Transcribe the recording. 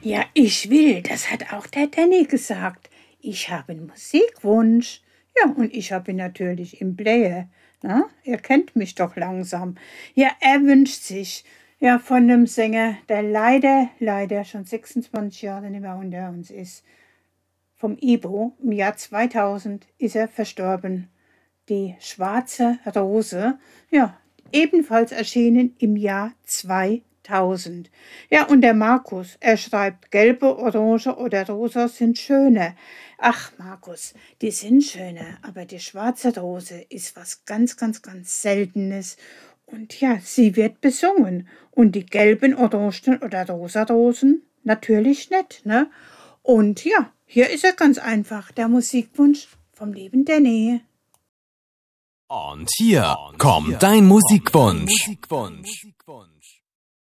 Ja, ich will, das hat auch der Danny gesagt. Ich habe einen Musikwunsch. Ja, und ich habe ihn natürlich im Player. Na, ihr kennt mich doch langsam. Ja, er wünscht sich, ja, von einem Sänger, der leider schon 26 Jahre nicht mehr unter uns ist. Vom Ibo, im Jahr 2000 ist er verstorben. Die Schwarze Rose, ja, ebenfalls erschienen im Jahr 2000. Ja, und der Markus, er schreibt, gelbe, orange oder rosa sind schöner. Ach, Markus, die sind schöner, aber die schwarze Rose ist was ganz Seltenes. Und ja, sie wird besungen. Und die gelben, orangen oder rosa Rosen natürlich nicht, ne? Und ja, hier ist er ganz einfach, der Musikwunsch vom lieben Danny. Und hier kommt dein Musikwunsch.